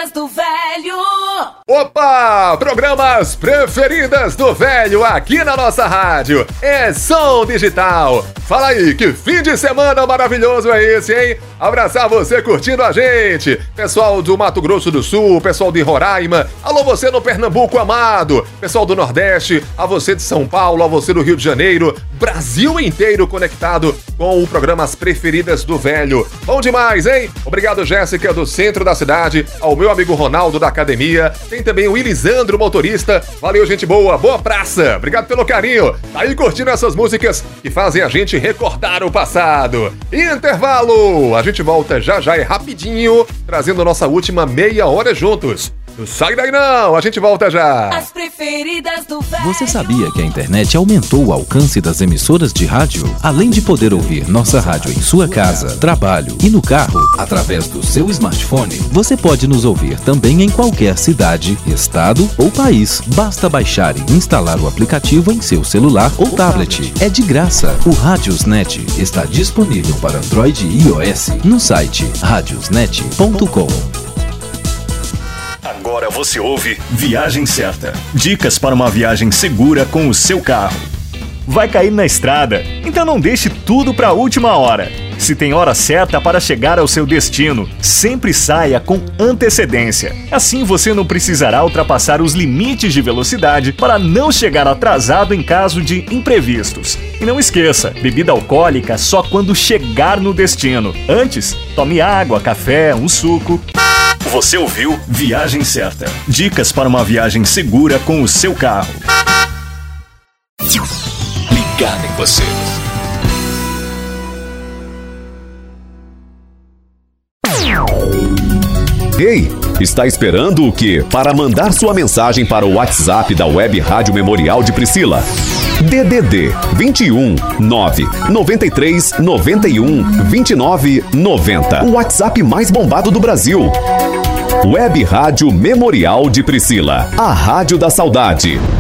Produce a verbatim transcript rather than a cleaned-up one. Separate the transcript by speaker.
Speaker 1: preferidas do velho.
Speaker 2: Opa! Programas preferidas do velho aqui na nossa rádio. É som digital. Fala aí, que fim de semana maravilhoso é esse, hein? Abraçar você curtindo a gente. Pessoal do Mato Grosso do Sul, pessoal de Roraima. Alô você no Pernambuco amado. Pessoal do Nordeste, a você de São Paulo, a você do Rio de Janeiro. Brasil inteiro conectado com o programa As Preferidas do Velho. Bom demais, hein? Obrigado, Jéssica, do centro da cidade. Ao meu amigo Ronaldo da academia. Tem também o Ilisandro, motorista. Valeu, gente boa. Boa praça. Obrigado pelo carinho. Tá aí curtindo essas músicas que fazem a gente recordar o passado. Intervalo. A gente volta já já e rapidinho, trazendo nossa última meia hora juntos. Não sai daí não, a gente volta já.
Speaker 1: As preferidas do velho.
Speaker 3: Você sabia que a internet aumentou o alcance das emissoras de rádio? Além de poder ouvir nossa rádio em sua casa, trabalho e no carro, através do seu smartphone, você pode nos ouvir também em qualquer cidade, estado ou país. Basta baixar e instalar o aplicativo em seu celular ou tablet. É de graça. O Radiosnet está disponível para Android e iOS no site radiosnet ponto com.
Speaker 4: Agora você ouve Viagem Certa. Dicas para uma viagem segura com o seu carro. Vai cair na estrada? Então não deixe tudo para a última hora. Se tem hora certa para chegar ao seu destino, sempre saia com antecedência. Assim você não precisará ultrapassar os limites de velocidade para não chegar atrasado em caso de imprevistos. E não esqueça, bebida alcoólica só quando chegar no destino. Antes, tome água, café, um suco. Você ouviu Viagem Certa. Dicas para uma viagem segura com o seu carro.
Speaker 5: Ligado em você.
Speaker 6: Ei, está esperando o quê? Para mandar sua mensagem para o WhatsApp da Web Rádio Memorial de Priscila. D D D vinte e um, nove, noventa e três, noventa e um, vinte e nove, noventa. O WhatsApp mais bombado do Brasil. Web Rádio Memorial de Priscila. A Rádio da Saudade.